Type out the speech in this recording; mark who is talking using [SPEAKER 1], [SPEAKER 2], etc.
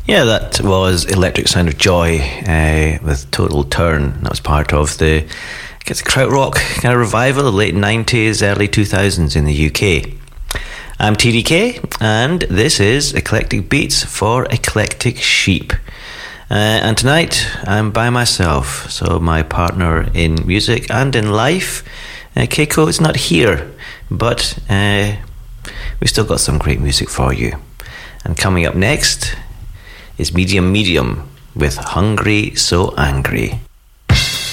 [SPEAKER 1] Yeah, that was Electric Sound of Joy with Total Turn. That was part of the krautrock kind of revival of the late 90s, early 2000s in the UK. I'm TDK, and this is Eclectic Beats for Eclectic Sheep. And tonight I'm by myself, so my partner in music and in life, Keiko, is not here, but we've still got some great music for you. And coming up next is Medium Medium with Hungry So Angry.